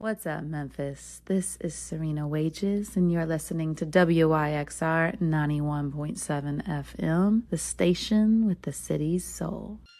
What's up, Memphis? This is Serena Wages, and you're listening to WYXR 91.7 FM, the station with the city's soul.